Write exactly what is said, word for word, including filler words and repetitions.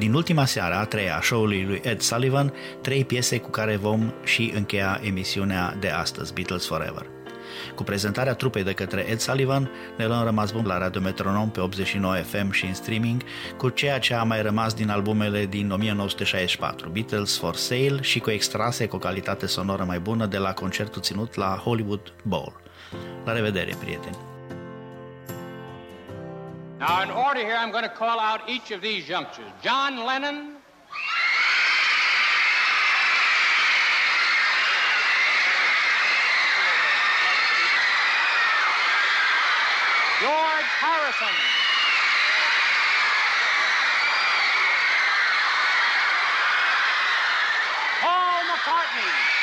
din ultima seară, a treia, a show-ului lui Ed Sullivan, trei piese cu care vom și încheia emisiunea de astăzi, Beatles Forever. Cu prezentarea trupei de către Ed Sullivan, ne luăm rămas bun la Radio Metronom pe optzeci și nouă F M și în streaming, cu ceea ce a mai rămas din albumele din o mie nouă sute șaizeci și patru, Beatles for Sale, și cu extrase cu o calitate sonoră mai bună de la concertul ținut la Hollywood Bowl. La revedere, prieteni! Now, in order here, I'm going to call out each of these youngsters. John Lennon, George Harrison, Paul McCartney,